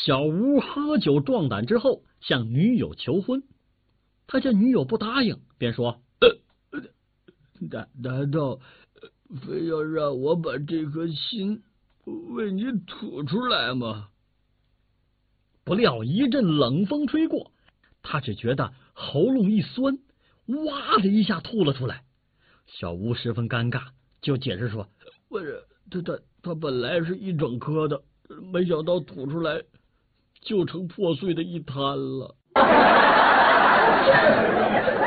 小吴喝酒壮胆之后，向女友求婚。他见女友不答应，便说： 难道非要让我把这颗心为你吐出来吗？ 不料一阵冷风吹过，他只觉得喉咙一酸，哇的一下吐了出来。小吴十分尴尬，就解释说： 不是，他本来是一整颗的，没想到吐出来就成破碎的一滩了。